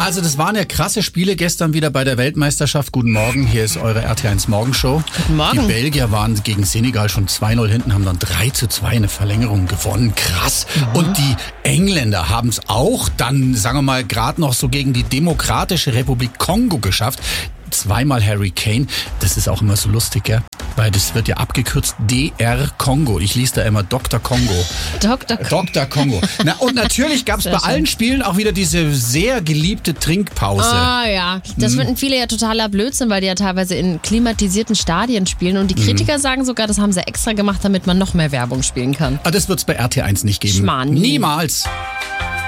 Also das waren ja krasse Spiele gestern wieder bei der Weltmeisterschaft. Guten Morgen, hier ist eure RT1 Morgenshow. Guten Morgen. Die Belgier waren gegen Senegal schon 2-0 hinten, haben dann 3-2 eine Verlängerung gewonnen. Krass. Und die Engländer haben es auch dann, sagen wir mal, gerade noch so gegen die Demokratische Republik Kongo geschafft. Zweimal Harry Kane. Das ist auch immer so lustig, ja? Weil das wird ja abgekürzt DR Kongo. Ich lese da immer Dr. Kongo. Dr. Kongo. Na, und natürlich gab es bei allen Spielen auch wieder diese sehr geliebte Trinkpause. Ah ja, das finden viele ja totaler Blödsinn, weil die ja teilweise in klimatisierten Stadien spielen. Und die Kritiker sagen sogar, das haben sie extra gemacht, damit man noch mehr Werbung spielen kann. Aber das wird es bei RT1 nicht geben. Schmarrn. Niemals.